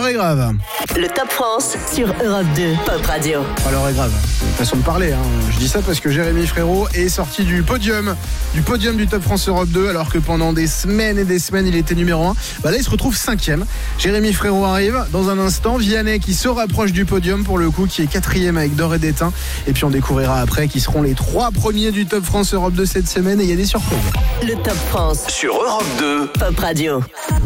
L'heure est grave. Le Top France sur Europe 2 Pop Radio. Pas l'heure est grave. Façon de parler. Je dis ça parce que Jérémy Frérot est sorti du podium du Top France Europe 2, alors que pendant des semaines et des semaines, il était numéro 1. Là, il se retrouve 5e. Jérémy Frérot arrive dans un instant. Vianney qui se rapproche du podium pour le coup, qui est 4e avec D'Or et d'Étain. Et puis on découvrira après qui seront les 3 premiers du Top France Europe 2 cette semaine. Et il y a des surprises. Le Top France sur Europe 2 Pop Radio.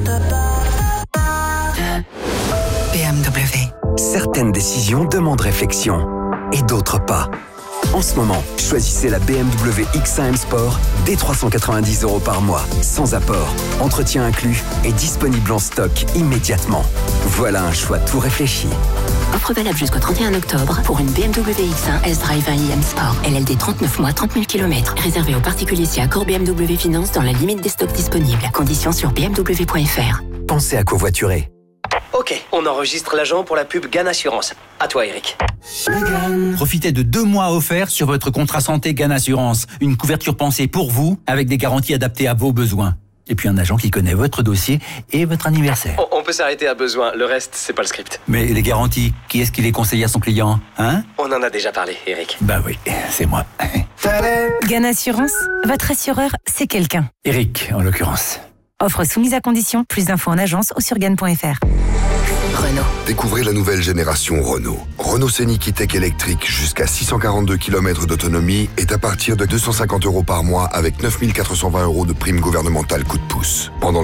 BMW. Certaines décisions demandent réflexion et d'autres pas. En ce moment, choisissez la BMW X1 M Sport dès 390 € par mois, sans apport, entretien inclus et disponible en stock immédiatement. Voilà un choix tout réfléchi. Offre valable jusqu'au 31 octobre pour une BMW X1 S-Drive 1i M Sport. LLD 39 mois, 30 000 km. Réservé aux particuliers si accord BMW Finance dans la limite des stocks disponibles. Conditions sur bmw.fr. Pensez à covoiturer. Ok, on enregistre l'agent pour la pub GAN Assurance. À toi, Eric. Profitez de 2 mois offerts sur votre contrat santé GAN Assurance. Une couverture pensée pour vous, avec des garanties adaptées à vos besoins. Et puis un agent qui connaît votre dossier et votre anniversaire. On peut s'arrêter à besoin, le reste, c'est pas le script. Mais les garanties, qui est-ce qui les conseille à son client, hein? On en a déjà parlé, Eric. Bah oui, c'est moi. GAN Assurance, votre assureur, c'est quelqu'un. Eric, en l'occurrence. Offre soumise à condition. Plus d'infos en agence ou sur GAN.fr. Renault. Découvrez la nouvelle génération Renault. Renault Scénic E-Tech électrique jusqu'à 642 km d'autonomie est à partir de 250 € par mois avec 9 420 € de prime gouvernementale coup de pouce. Pendant